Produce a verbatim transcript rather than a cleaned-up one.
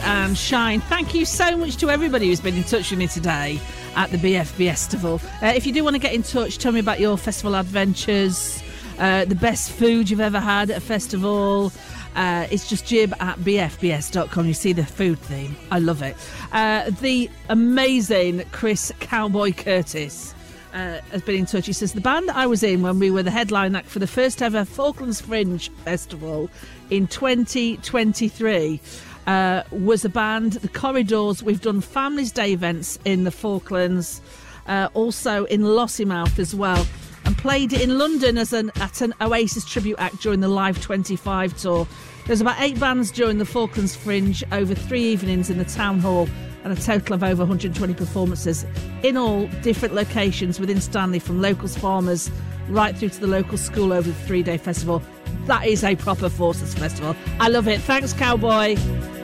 and Shine. Thank you so much to everybody who's been in touch with me today at the B F B Festival. Uh, if you do want to get in touch, tell me about your festival adventures, uh, the best food you've ever had at a festival. Uh, it's just jib at b f b s dot com. You see the food theme. I love it. Uh, the amazing Chris Cowboy Curtis uh, has been in touch. He says, the band I was in when we were the headline act for the first ever Falklands Fringe Festival in twenty twenty-three uh, was a band, The Corridors. We've done Families Day events in the Falklands, uh, also in Lossiemouth as well, and played it in London as an at an Oasis tribute act during the Live twenty-five tour. There's about eight bands during the Falklands Fringe over three evenings in the Town Hall and a total of over one hundred twenty performances in all different locations within Stanley, from locals, farmers, right through to the local school over the three-day festival. That is a proper Forces festival. I love it. Thanks, Cowboy.